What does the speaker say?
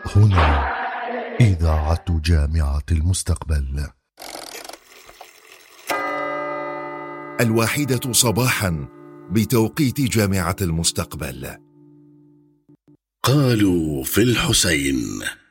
هنا إذاعة جامعة المستقبل. 1 صباحا بتوقيت جامعة المستقبل. قالوا في الحسين.